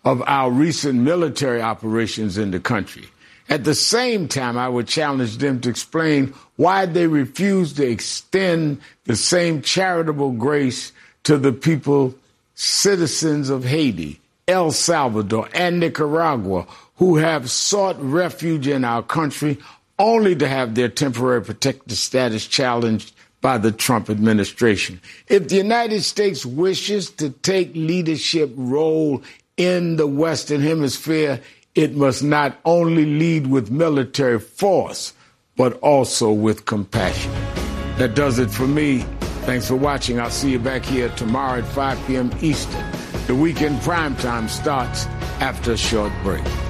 of our recent military operations in the country. At the same time, I would challenge them to explain why they refuse to extend the same charitable grace to the people, citizens of Haiti, El Salvador, and Nicaragua, who have sought refuge in our country only to have their temporary protected status challenged by the Trump administration. If the United States wishes to take leadership role in the Western Hemisphere, it must not only lead with military force, but also with compassion. That does it for me. Thanks for watching. I'll see you back here tomorrow at 5 p.m. Eastern. The Weekend Primetime starts after a short break.